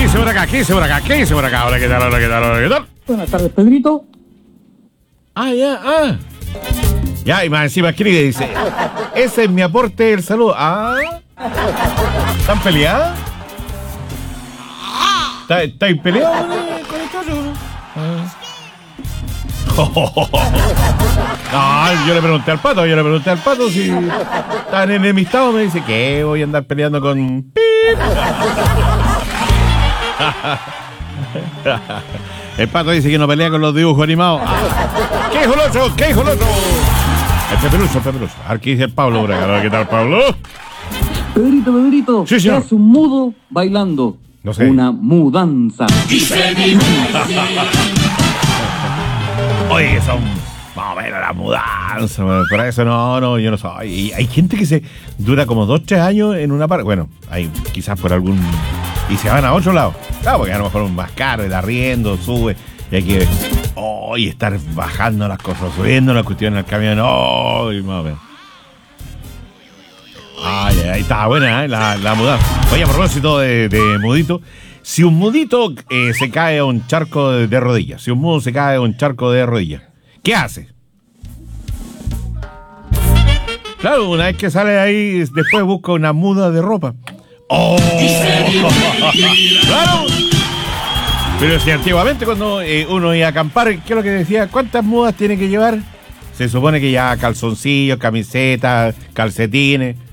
dice por acá? ¿Qué dice por acá? ¿Qué dice por acá? Hola, ¿qué tal? Hola, ¿qué tal? Hola, ¿qué tal? Buenas tardes, Pedrito. Ya, y más encima escribe y dice, ese es mi aporte del saludo. ¿Están peleadas? ¿Estáis peleados con el caso? No, yo le pregunté al pato si estaban enemistados. Me dice que voy a andar peleando con Pip. El pato dice que no pelea con los dibujos animados. ¿Qué dijo el otro? ¿Qué dijo el otro? El peperuso. Aquí dice el Pablo Braga. ¿Qué tal, Pablo? Pedrito. Sí, señor. ¿Qué hace un mudo bailando? No sé. Una mudanza. Oye, son más o menos la mudanza. Bueno, por eso no, yo no soy. Y hay gente que se dura como 2-3 años en una parte. Bueno, hay quizás por algún... Y se van a otro lado. Claro, porque a lo mejor un más caro, el arriendo, sube. Y hay que... y estar bajando las cosas, subiendo las cuestiones al camión. Y más o menos. Ahí está buena, la mudanza. Oye, a propósito de mudito. Si un mudito se cae a un charco de rodillas, si un mudo se cae a un charco de rodillas, ¿qué hace? Claro, una vez que sale de ahí, después busca una muda de ropa. ¡Claro! Pero si antiguamente cuando uno iba a acampar, ¿qué es lo que decía? ¿Cuántas mudas tiene que llevar? Se supone que ya calzoncillos, camisetas, calcetines.